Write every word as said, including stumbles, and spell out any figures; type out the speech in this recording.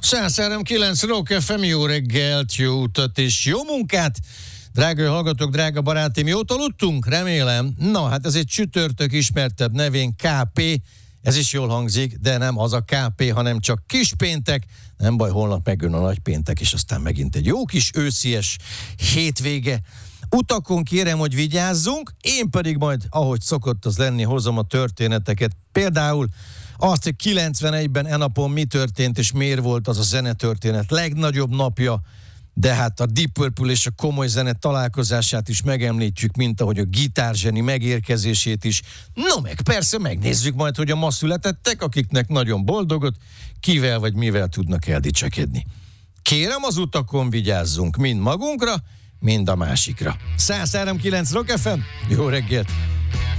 száz három kilenc Rock ef em, jó reggelt, jó utat és jó munkát! Drága hallgatók, drága barátaim, jót aludtunk? Remélem. Na, hát ez egy csütörtök ismertebb nevén ká pé, ez is jól hangzik, de nem az a ká pé, hanem csak kispéntek. Nem baj, holnap megjön a nagypéntek, és aztán megint egy jó kis őszies hétvége. Utakon kérem, hogy vigyázzunk, én pedig majd, ahogy szokott az lenni, hozom a történeteket. Például azt, hogy kilencvenegyben e napon mi történt, és miért volt az a zenetörténet legnagyobb napja, de hát a Deep Purple és a komoly zene találkozását is megemlítjük, mint ahogy a gitárzseni megérkezését is. No, meg persze megnézzük majd, hogy a ma születettek, akiknek nagyon boldogot, kivel vagy mivel tudnak eldicsekedni. Kérem, az utakon vigyázzunk, mind magunkra, mind a másikra. száz három kilenc Rock ef em, jó reggelt!